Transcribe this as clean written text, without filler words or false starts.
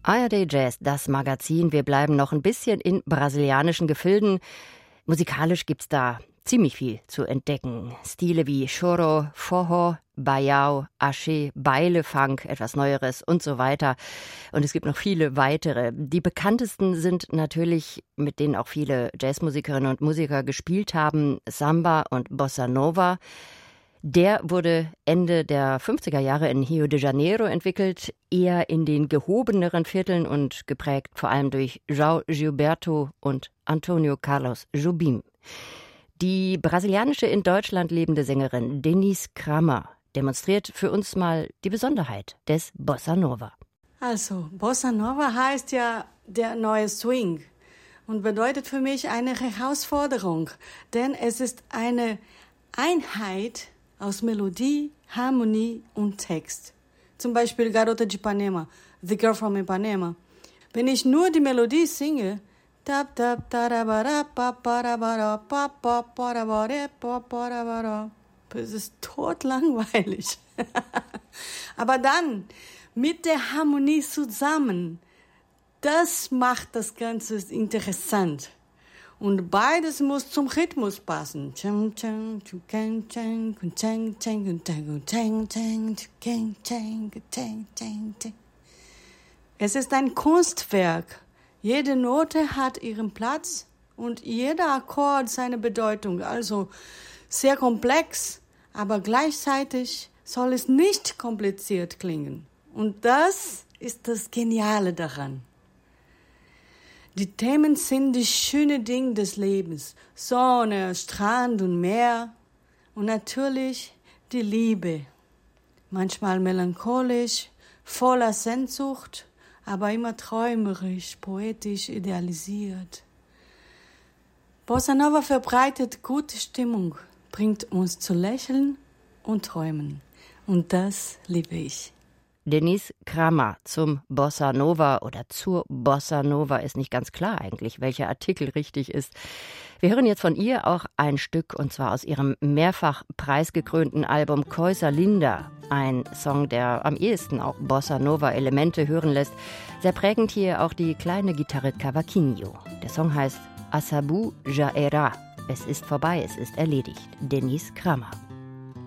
ARD Jazz, das Magazin. Wir bleiben noch ein bisschen in brasilianischen Gefilden. Musikalisch gibt's da ziemlich viel zu entdecken. Stile wie Choro, Forró, Baião, Axé, Baile, Funk, etwas Neueres und so weiter. Und es gibt noch viele weitere. Die bekanntesten sind natürlich, mit denen auch viele Jazzmusikerinnen und Musiker gespielt haben, Samba und Bossa Nova. Der wurde Ende der 50er Jahre in Rio de Janeiro entwickelt, eher in den gehobeneren Vierteln und geprägt vor allem durch João Gilberto und Antonio Carlos Jobim. Die brasilianische in Deutschland lebende Sängerin Denise Kramer demonstriert für uns mal die Besonderheit des Bossa Nova. Also, Bossa Nova heißt ja der neue Swing und bedeutet für mich eine Herausforderung, denn es ist eine Einheit aus Melodie, Harmonie und Text. Zum Beispiel Garota de Ipanema, The Girl from Ipanema. Wenn ich nur die Melodie singe, das ist totlangweilig. Aber dann mit der Harmonie zusammen, das macht das Ganze interessant. Und beides muss zum Rhythmus passen. Es ist ein Kunstwerk. Jede Note hat ihren Platz und jeder Akkord seine Bedeutung. Also sehr komplex, aber gleichzeitig soll es nicht kompliziert klingen. Und das ist das Geniale daran. Die Themen sind die schönen Dinge des Lebens. Sonne, Strand und Meer. Und natürlich die Liebe. Manchmal melancholisch, voller Sehnsucht, aber immer träumerisch, poetisch idealisiert. Bossa Nova verbreitet gute Stimmung, bringt uns zu lächeln und träumen. Und das liebe ich. Denise Kramer zum Bossa Nova oder zur Bossa Nova ist nicht ganz klar eigentlich, welcher Artikel richtig ist. Wir hören jetzt von ihr auch ein Stück, und zwar aus ihrem mehrfach preisgekrönten Album Coisa Linda. Ein Song, der am ehesten auch Bossa Nova Elemente hören lässt. Sehr prägend hier auch die kleine Gitarre Cavaquinho. Der Song heißt Asabu Já Era. Es ist vorbei, es ist erledigt. Denise Kramer.